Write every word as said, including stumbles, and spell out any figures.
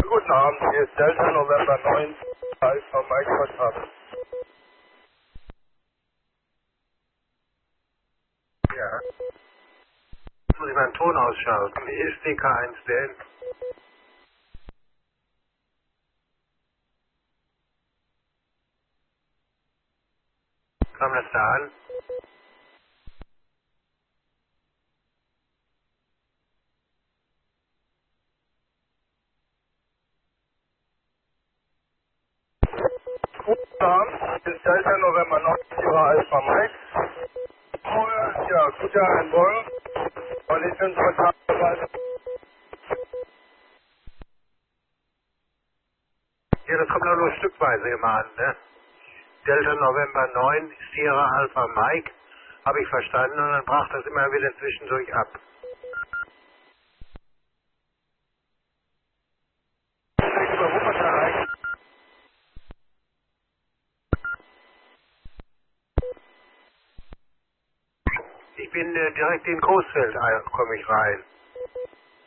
Guten Abend, hier ist Delta November neun, Alpha Mike Kontakt. Ja. Jetzt muss ich meinen Ton ausschalten. Ist D K eins denn? Kam das da an? Guten Abend, hier ist Delta November neun, Alpha Mike. Oh, ja, guten Abend, morgen. Und ich bin Kontaktbeweise. Ja, das kommt auch nur stückweise immer an, ne? Delta November neun, Sierra Alpha Mike. Habe ich verstanden und dann brach das immer wieder zwischendurch ab. Über Wuppertal erreicht. Ich bin äh, direkt in Großfeld, äh, komme ich rein.